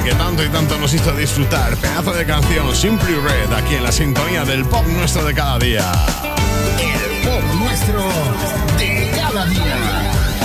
que tanto y tanto nos hizo disfrutar. Pedazo de canción, Simply Red, aquí en la sintonía del pop nuestro de cada día.